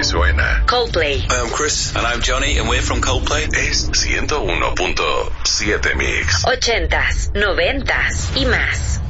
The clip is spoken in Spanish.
suena. Coldplay. Hi, I'm Chris. And I'm Johnny, and we're from Coldplay. Es 101.7 Mix. 80s, 90s y más.